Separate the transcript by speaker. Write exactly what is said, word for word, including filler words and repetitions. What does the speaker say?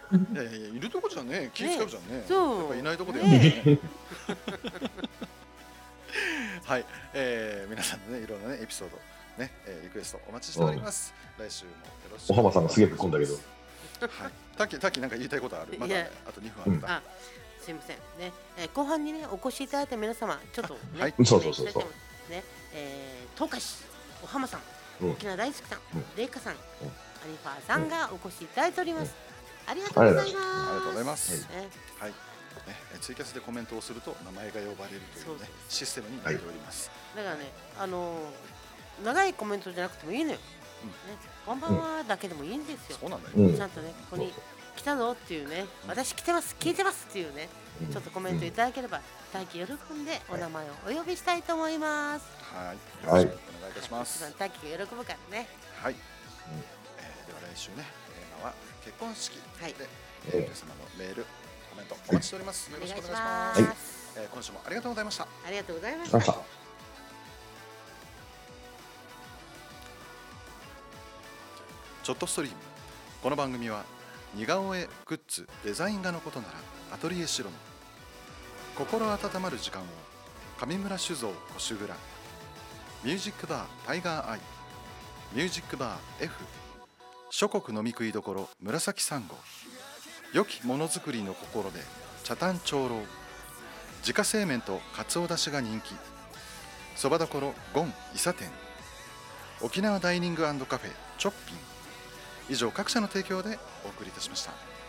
Speaker 1: いやいやいや、いるとこじゃね気使うじゃんね。
Speaker 2: そう
Speaker 1: やっぱいないとこでやるんだ
Speaker 2: ね
Speaker 1: ね。はい、えー、皆さんのね、いろんなね、エピソード、ね、えーリクエストお待ちしております。来週もよろしく
Speaker 3: お浜さんがすげえぶっ込んだけど。
Speaker 1: はい。タッキー、タッキーなんか言いたいことある？まだ
Speaker 2: いや
Speaker 1: ね、あとにふんあるんだ。
Speaker 2: あ、すいませんね、えー後半にねお越しいただいた皆様ちょっとね、
Speaker 1: あはい
Speaker 3: そうそうそうそう
Speaker 2: お願いしたいと思いますね、えー、東海市お浜さん、
Speaker 3: うん
Speaker 2: 沖縄大好きさん、
Speaker 3: うん
Speaker 2: レイカさん、
Speaker 3: うん
Speaker 2: アリファーさんがお越しいただいております。ありがとう
Speaker 3: ありがとう
Speaker 2: ございます。
Speaker 1: ありがとうございます。
Speaker 2: ね、
Speaker 1: はい。ね、えツイキャスでコメントをすると名前が呼ばれるというね
Speaker 2: そうそう
Speaker 1: システムになっております。
Speaker 2: だからね、あのー長いコメントじゃなくてもいいのよ。
Speaker 1: うん
Speaker 2: ね、こんばんはだけでもいいんですよ。
Speaker 1: そうなんだよ。
Speaker 3: うん
Speaker 2: ちゃんとね、ここに来たぞっていうね、私来てます、聞いてますっていうね、
Speaker 3: うん
Speaker 2: ちょっとコメントいただければ、大輝喜んでお名前をお呼びしたいと思います。
Speaker 1: はい。よ
Speaker 3: はい
Speaker 1: ろしくお願いいたします。
Speaker 2: 一番大輝が喜ぶからね。
Speaker 1: はい。えーでは来週ね、テーマは結婚式
Speaker 2: はい
Speaker 1: で、えー皆様のメール、コメントお待ちしております。よろしくお願いしま。
Speaker 2: お願いします
Speaker 1: えー今週もありがとうございました。
Speaker 2: ありがとうございました。
Speaker 3: あさ
Speaker 1: ちょっとストリーム。この番組は似顔絵、グッズ、デザイン画のことならアトリエシロの心温まる時間を上村酒造小酒蔵ミュージックバータイガーアイミュージックバー F 諸国飲み食いどころ紫サンゴ良きものづくりの心で茶炭長老自家製麺とかつおだしが人気そばどころゴン伊佐店沖縄ダイニング&カフェチョッピン以上各社の提供でお送りいたしました。